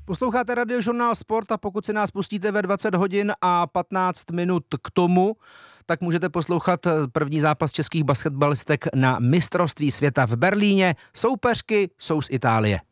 Posloucháte Radiožurnál Sport a pokud si nás pustíte ve 20 hodin a 15 minut k tomu, tak můžete poslouchat první zápas českých basketbalistek na mistrovství světa v Berlíně. Soupeřky jsou z Itálie.